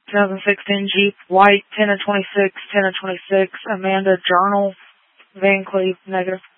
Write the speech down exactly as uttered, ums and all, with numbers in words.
twenty sixteen Jeep White, ten of twenty-six, ten of twenty-six. Amanda Journal, Van Cleve, negative.